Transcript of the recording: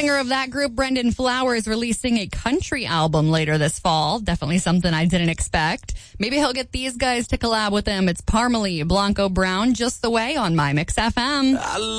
singer of that group, Brendan Flowers, releasing a country album later this fall. Definitely something I didn't expect. Maybe he'll get these guys to collab with him. It's Parmalee, Blanco Brown, Just the Way on My Mix FM.